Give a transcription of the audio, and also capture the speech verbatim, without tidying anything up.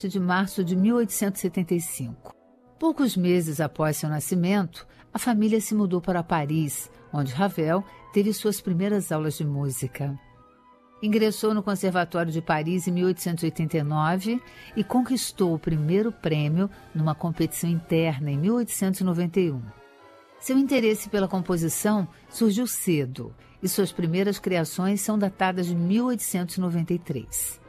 de março de mil oitocentos e setenta e cinco. Poucos meses após seu nascimento, a família se mudou para Paris, onde Ravel teve suas primeiras aulas de música. Ingressou no Conservatório de Paris em mil oitocentos e oitenta e nove e conquistou o primeiro prêmio numa competição interna em mil oitocentos e noventa e um. Seu interesse pela composição surgiu cedo e suas primeiras criações são datadas de mil oitocentos e noventa e três.